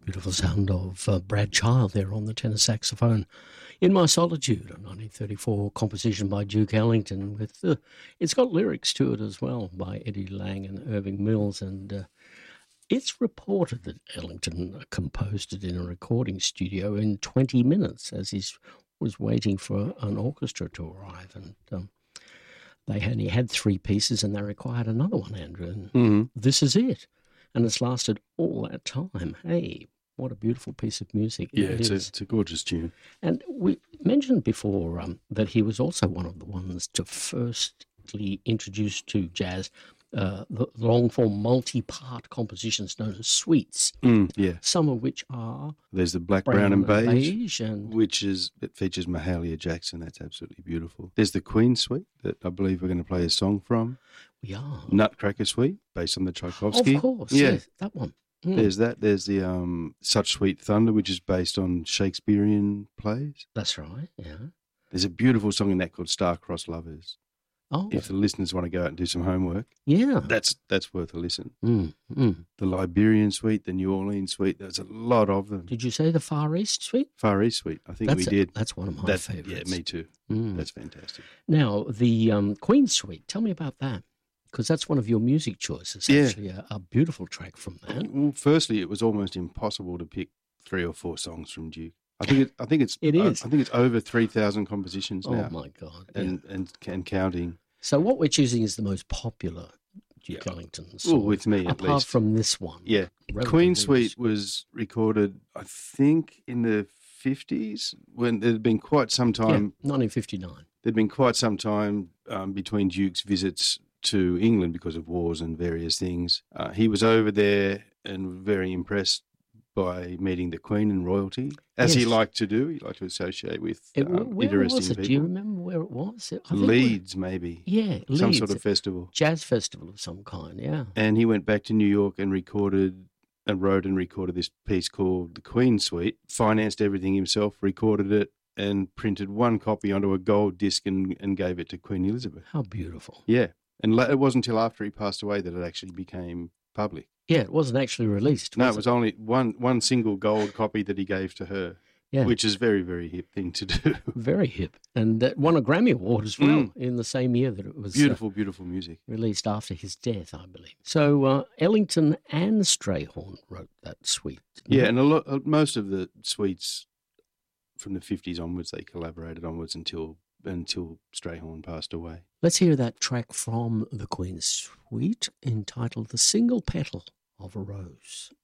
beautiful sound of Brad Child there on the tenor saxophone. In My Solitude, a 1934 composition by Duke Ellington. It's got lyrics to it as well by Eddie Lang and Irving Mills. And it's reported that Ellington composed it in a recording studio in 20 minutes as he was waiting for an orchestra to arrive. And they only had 3 pieces and they required another one, Andrew. And this is it. And it's lasted all that time. Hey, what a beautiful piece of music. Yeah, it's a gorgeous tune. And we mentioned before that he was also one of the ones to firstly introduce to jazz the long-form multi-part compositions known as suites. Yeah. Some of which are... There's the Black, Brown and Beige, and it features Mahalia Jackson. That's absolutely beautiful. There's the Queen Suite that I believe we're going to play a song from. We are. Nutcracker Suite, based on the Tchaikovsky. Of course, yes, that one. There's that. There's the Such Sweet Thunder, which is based on Shakespearean plays. That's right, yeah. There's a beautiful song in that called Star-Crossed Lovers. Oh. If the listeners want to go out and do some homework. Yeah. That's worth a listen. The Liberian Suite, the New Orleans Suite, there's a lot of them. Did you say the Far East Suite? Far East Suite, I think we did. That's one of my favourites. Yeah, me too. That's fantastic. Now, the Queen Suite, tell me about that. Because that's one of your music choices, actually, a beautiful track from that. Well, firstly, it was almost impossible to pick 3 or 4 songs from Duke. I think it's over 3,000 compositions now. Oh my God! And counting. So what we're choosing is the most popular Duke Ellington song. Well, with me at least. Apart from this one. Yeah, Queen Suite was recorded, I think, in the 50s when there had been quite some time. 1959. There'd been quite some time between Duke's visits to England because of wars and various things. He was over there and very impressed by meeting the Queen and royalty, as he liked to do. He liked to associate with interesting people. Do you remember where it was? Leeds, maybe. Yeah, Leeds. Some sort of festival. Jazz festival of some kind, yeah. And he went back to New York and wrote and recorded this piece called The Queen Suite, financed everything himself, recorded it, and printed one copy onto a gold disc and gave it to Queen Elizabeth. How beautiful. Yeah. And it wasn't until after he passed away that it actually became public. Yeah, it wasn't actually released. No, it was only one single gold copy that he gave to her, which is very, very hip thing to do. Very hip. And that won a Grammy Award as well in the same year that it was... Beautiful, beautiful music. Released after his death, I believe. So Ellington and Strayhorn wrote that suite. Yeah, and most of the suites from the 50s onwards, they collaborated onwards until Strayhorn passed away. Let's hear that track from the Queen's Suite entitled The Single Petal of a Rose.